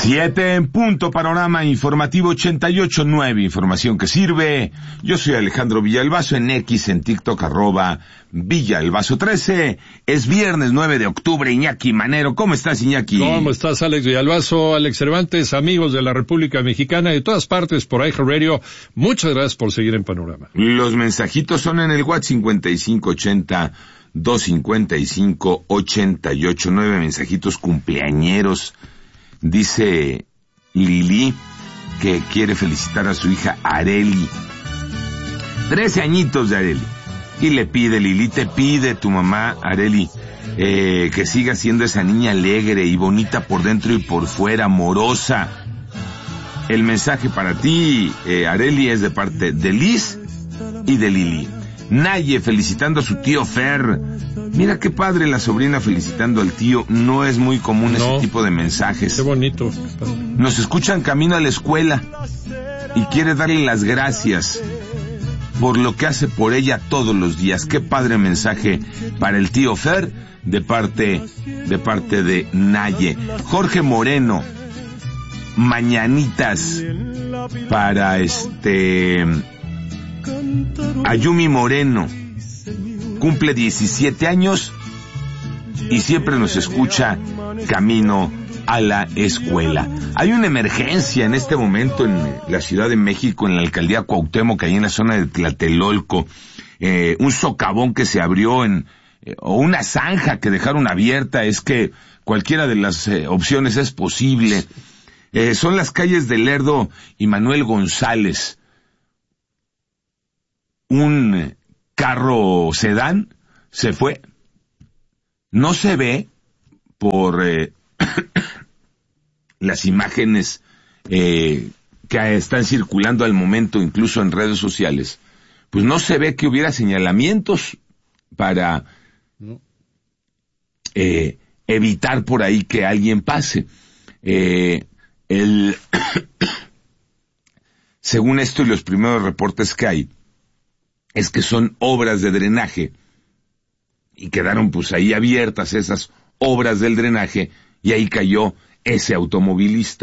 7 en punto, panorama informativo 88.9, información que sirve. Yo soy Alejandro Villalbazo, en X, en TikTok, @Villalbazo13. Es viernes 9 de octubre, Iñaki Manero. ¿Cómo estás, Iñaki? ¿Cómo estás, Alex Villalbazo, Alex Cervantes, amigos de la República Mexicana y de todas partes por iHeartRadio? Muchas gracias por seguir en Panorama. Los mensajitos son en el WhatsApp 5580-255-88.9, mensajitos cumpleañeros. Dice Lili que quiere felicitar a su hija Areli. 13 añitos de Areli. Y le pide, Lili, te pide tu mamá, Areli, que siga siendo esa niña alegre y bonita por dentro y por fuera, amorosa. El mensaje para ti, Areli, es de parte de Liz y de Lili. Naye felicitando a su tío Fer. Mira qué padre la sobrina felicitando al tío. No es muy común ese tipo de mensajes. Qué bonito. Nos escuchan camino a la escuela y quiere darle las gracias por lo que hace por ella todos los días. Qué padre mensaje para el tío Fer de parte de Naye. Jorge Moreno, mañanitas para Ayumi Moreno, cumple 17 años y siempre nos escucha camino a la escuela. Hay una emergencia en este momento en la Ciudad de México, en la alcaldía Cuauhtémoc, ahí en la zona de Tlatelolco. Un socavón que se abrió o una zanja que dejaron abierta. Es que cualquiera de las opciones es posible. Son las calles de Lerdo y Manuel González. Un carro sedán se fue. No se ve por las imágenes que están circulando al momento, incluso en redes sociales. Pues no se ve que hubiera señalamientos para evitar por ahí que alguien pase. Según esto y los primeros reportes que hay, es que son obras de drenaje y quedaron pues ahí abiertas esas obras del drenaje y ahí cayó ese automovilista.